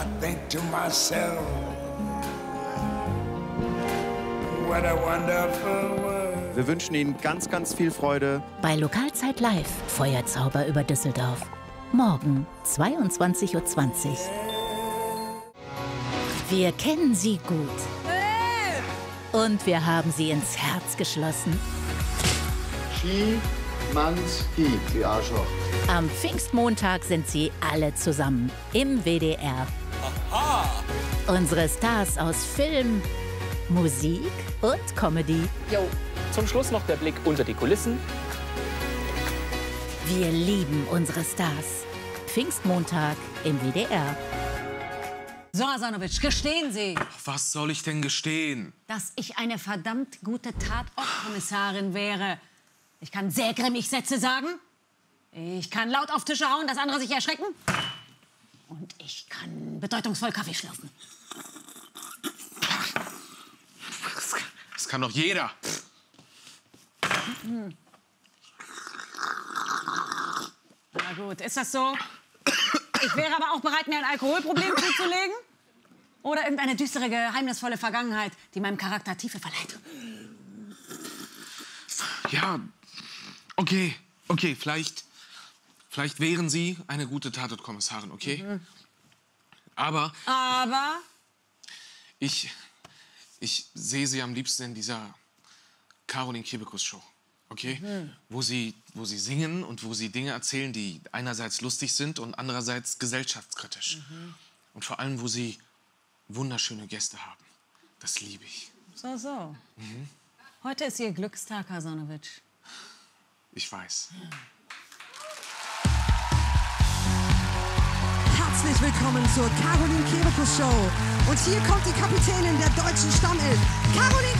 I think to myself, what a wonderful world. Wir wünschen Ihnen ganz, ganz viel Freude bei Lokalzeit Live, Feuerzauber über Düsseldorf. Morgen, 22:20 Uhr. Wir kennen Sie gut. Und wir haben Sie ins Herz geschlossen. Schimanski, die Arschloch. Am Pfingstmontag sind Sie alle zusammen im WDR. Aha. Unsere Stars aus Film, Musik und Comedy. Jo, zum Schluss noch der Blick unter die Kulissen. Wir lieben unsere Stars. Pfingstmontag im WDR. So, Asanovic, gestehen Sie, Was soll ich denn gestehen? dass ich eine verdammt gute Tatortkommissarin wäre. Ich kann sehr grimmig Sätze sagen. Ich kann laut auf Tische hauen, dass andere sich erschrecken. Und ich kann bedeutungsvoll Kaffee schlürfen. Das kann doch jeder. Na gut, ist das so? Ich wäre aber auch bereit, mir ein Alkoholproblem zuzulegen. Oder irgendeine düstere, geheimnisvolle Vergangenheit, die meinem Charakter Tiefe verleiht. Ja, okay, vielleicht wären Sie eine gute Tatortkommissarin, okay? Aber ich sehe Sie am liebsten in dieser Caroline Kebekus Show, okay? Wo Sie singen und wo Sie Dinge erzählen, die einerseits lustig sind und andererseits gesellschaftskritisch. Und vor allem, wo Sie wunderschöne Gäste haben. Das liebe ich. So. Heute ist Ihr Glückstag, Asanovic. Ich weiß. Herzlich willkommen zur Caroline Kebekus Show. Und hier kommt die Kapitänin der deutschen Stammelf, Caroline